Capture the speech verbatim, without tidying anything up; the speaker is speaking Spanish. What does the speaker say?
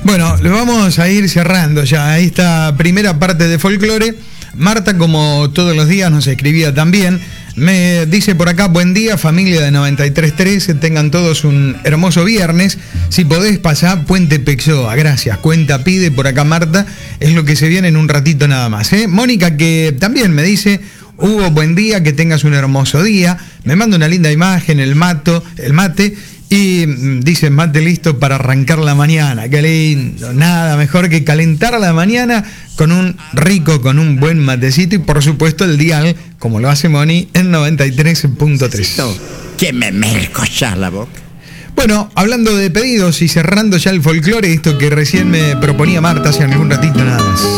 Bueno, lo vamos a ir cerrando ya esta primera parte de folclore. Marta, como todos los días, nos escribía también. Me dice por acá: buen día, familia de noventa y tres punto tres, tengan todos un hermoso viernes. Si podés pasar Puente Pexoa, gracias. Cuenta pide por acá Marta, es lo que se viene en un ratito nada más, ¿eh? Mónica, que también me dice: Hugo, buen día, que tengas un hermoso día. Me manda una linda imagen, el mato, el mate. Y dice: mate listo para arrancar la mañana. Qué lindo. Nada mejor que calentar la mañana con un rico, con un buen matecito. Y por supuesto el dial, como lo hace Moni, en noventa y tres punto tres. Que me merco ya la boca. Bueno, hablando de pedidos y cerrando ya el folclore, esto que recién me proponía Marta hace algún ratito nada más.